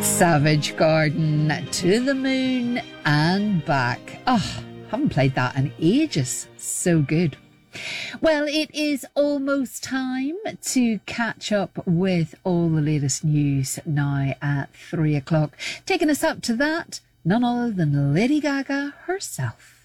Savage Garden, To the Moon and Back. Oh, haven't played that in ages. So good. Well, it is almost time to catch up with all the latest news now at 3 o'clock. Taking us up to that, none other than Lady Gaga herself.